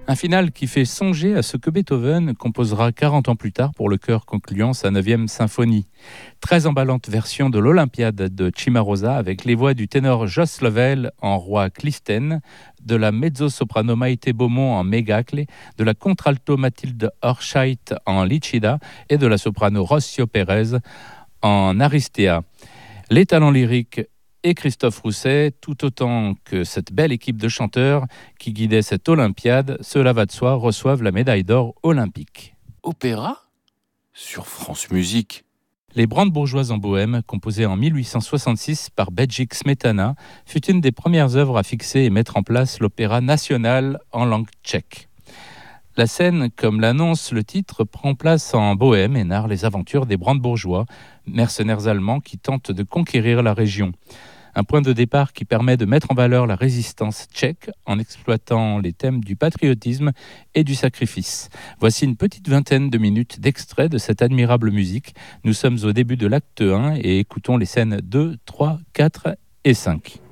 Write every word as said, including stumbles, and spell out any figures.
Un final qui fait songer à ce que Beethoven composera quarante ans plus tard pour le chœur concluant sa neuvième symphonie. Très emballante version de l'Olympiade de Cimarosa avec les voix du ténor Joss Lovell en roi Clistène, de la mezzo-soprano Maïté Beaumont en Mégacle, de la contralto Mathilde Horscheit en Licida et de la soprano Rossio Pérez en Aristea. Les talents lyriques et Christophe Rousset, tout autant que cette belle équipe de chanteurs qui guidait cette Olympiade, cela va de soi, reçoivent la médaille d'or olympique. Opéra sur France Musique. Les Brandebourgeoises en Bohème, composée en mille huit cent soixante-six par Bedřich Smetana, fut une des premières œuvres à fixer et mettre en place l'opéra national en langue tchèque. La scène, comme l'annonce le titre, prend place en Bohème et narre les aventures des Brandebourgeois, mercenaires allemands qui tentent de conquérir la région. Un point de départ qui permet de mettre en valeur la résistance tchèque en exploitant les thèmes du patriotisme et du sacrifice. Voici une petite vingtaine de minutes d'extrait de cette admirable musique. Nous sommes au début de l'acte un et écoutons les scènes deux, trois, quatre et cinq.